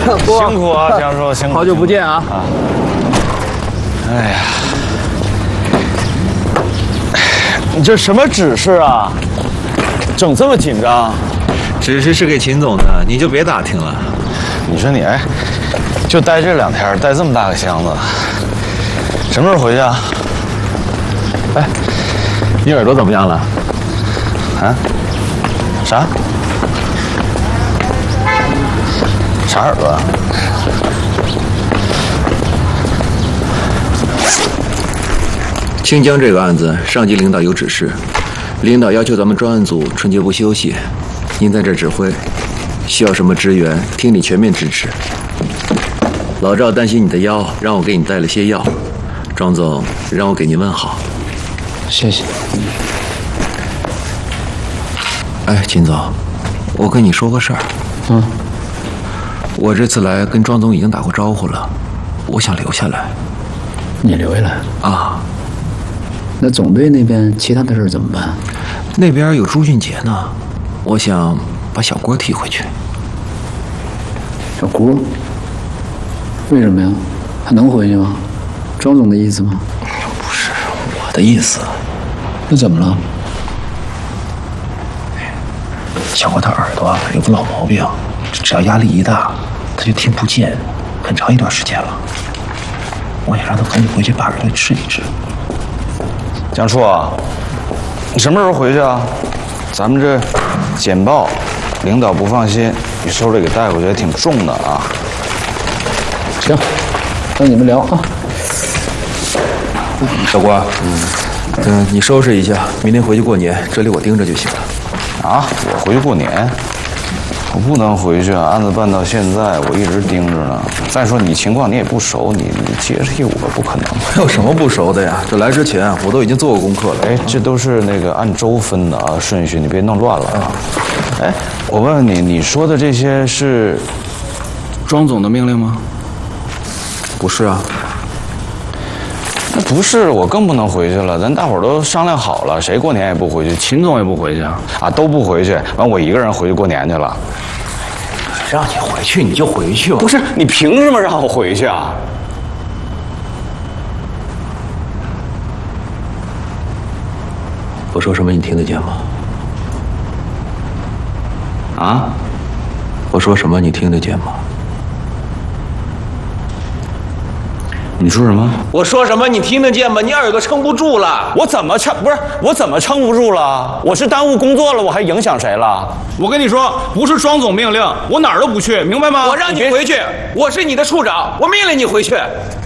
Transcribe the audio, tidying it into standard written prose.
辛苦啊，江叔，辛苦！ 好久不见啊！ 哎呀，你这什么指示啊？整这么紧张？ 指示是给秦总的，你就别打听了。 你说你就待这2天，带这么大个箱子，什么时候回去啊？ 哎，你耳朵怎么样了？ 啊？啥？啥耳朵啊？ 清江这个案子，上级领导有指示，领导要求咱们专案组春节不休息，您在这指挥，需要什么支援，厅里全面支持。老赵担心你的腰，让我给你带了些药。庄总让我给您问好， 谢谢。 哎，秦总，我跟你说个事儿。我这次来跟庄总已经打过招呼了，我想留下来。 你留下来啊？ 那总队那边其他的事怎么办？ 那边有朱俊杰呢，我想把小郭提回去。 小郭？为什么呀？他能回去吗？庄总的意思吗？ 不是我的意思。 那怎么了？ 小郭他耳朵有个老毛病，只要压力一大，他就听不见，很长一段时间了。我想让他赶紧回去把耳朵治一治。 江叔啊，你什么时候回去啊？咱们这简报，领导不放心，你手里给带回去也挺重的啊。 行，那你们聊啊。 小郭，你收拾一下，明天回去过年，这里我盯着就行了。 啊，我回去过年，我不能回去啊！案子办到现在，我一直盯着呢。再说你情况你也不熟，你接替我不可能。 有什么不熟的呀？这来之前我都已经做过功课了。 哎，这都是那个按周分的啊，顺序你别弄乱了啊。哎，我问问你，你说的这些是庄总的命令吗？ 不是啊。 那不是，我更不能回去了。咱大伙儿都商量好了，谁过年也不回去，秦总也不回去啊，都不回去。完，我一个人回去过年去了。 让你回去你就回去吧。 不是，你凭什么让我回去啊？ 我说什么你听得见吗？ 啊？ 我说什么你听得见吗？ 你说什么？ 我说什么你听得见吗？你耳朵撑不住了。 我怎么撑？不是我怎么撑不住了？我是耽误工作了，我还影响谁了？ 我跟你说，不是庄总命令，我哪儿都不去，明白吗？ 我让你回去，我是你的处长，我命令你回去。